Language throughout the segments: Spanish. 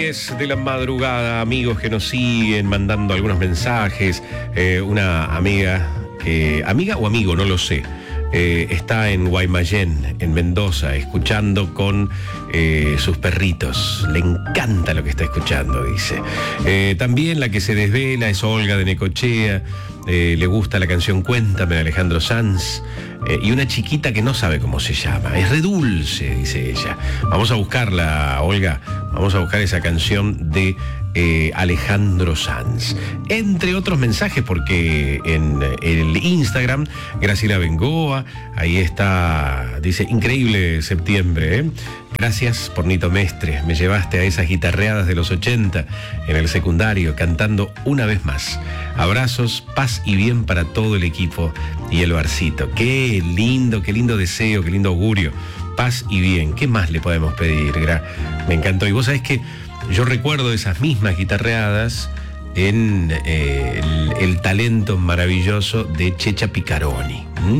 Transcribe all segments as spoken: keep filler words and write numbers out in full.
diez de la madrugada, amigos que nos siguen mandando algunos mensajes. Eh, una amiga, eh, amiga o amigo, no lo sé, eh, está en Guaymallén, en Mendoza, escuchando con eh, sus perritos. Le encanta lo que está escuchando, dice. Eh, también la que se desvela es Olga de Necochea. Eh, le gusta la canción Cuéntame de Alejandro Sanz. Eh, y una chiquita que no sabe cómo se llama. Es re dulce, dice ella. Vamos a buscarla, Olga. Vamos a buscar esa canción de eh, Alejandro Sanz. Entre otros mensajes, porque en el Instagram, Graciela Bengoa, ahí está, dice, increíble septiembre, ¿eh? Gracias por Nito Mestre, me llevaste a esas guitarreadas de los ochenta en el secundario, cantando una vez más. Abrazos, paz y bien para todo el equipo y el barcito. Qué lindo, qué lindo deseo, qué lindo augurio. Paz y bien, ¿qué más le podemos pedir? Me encantó. Y vos sabés que yo recuerdo esas mismas guitarreadas en eh, el, el talento maravilloso de Checha Picaroni. ¿Mm?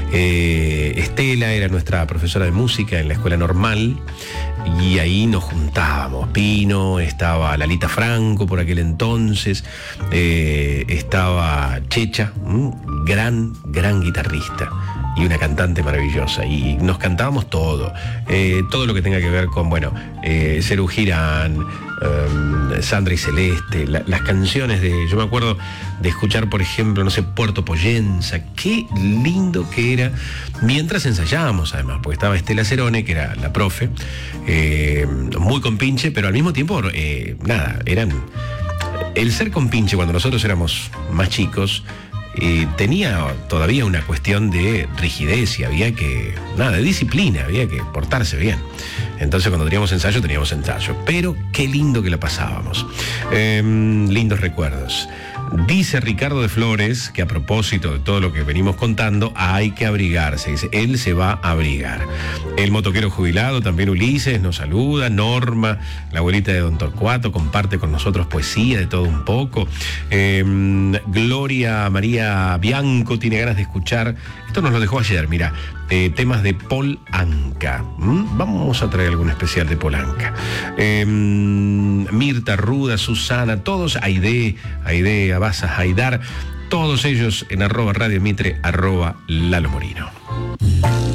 Eh, Estela era nuestra profesora de música en la escuela normal y ahí nos juntábamos. Pino, estaba Lalita Franco por aquel entonces, eh, estaba Checha, ¿Mm? gran, gran guitarrista y una cantante maravillosa, y nos cantábamos todo, eh, todo lo que tenga que ver con, bueno, eh, Serú Girán, eh, Sandra y Celeste, la, las canciones de, yo me acuerdo de escuchar, por ejemplo, no sé, Puerto Poyenza, qué lindo que era, mientras ensayábamos además, porque estaba Estela Cerone, que era la profe, eh, muy compinche, pero al mismo tiempo, eh, nada, eran, el ser compinche cuando nosotros éramos más chicos, Eh, tenía todavía una cuestión de rigidez y había que, nada, de disciplina, había que portarse bien. Entonces cuando teníamos ensayo, teníamos ensayo. Pero qué lindo que la pasábamos. Eh, lindos recuerdos. Dice Ricardo de Flores que a propósito de todo lo que venimos contando, hay que abrigarse. Dice, él se va a abrigar. El motoquero jubilado, también Ulises, nos saluda. Norma, la abuelita de Don Torcuato, comparte con nosotros poesía de todo un poco. Eh, Gloria María Bianco tiene ganas de escuchar, esto nos lo dejó ayer, mira, eh, temas de Paul Anka. ¿Mm? Vamos a traer algún especial de Paul Anka. Eh, Mirta Ruda, Susana, todos, Aide, Aide, Abasa, Haidar, todos ellos en arroba Radio Mitre, arroba Lalo Morino.